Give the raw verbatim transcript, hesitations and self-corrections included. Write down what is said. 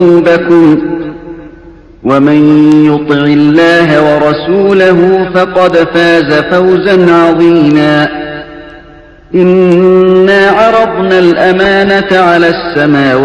قلوبكم ومن يطع الله ورسوله فقد فاز فوزا عظيما إنا عرضنا الأمانة على السماوات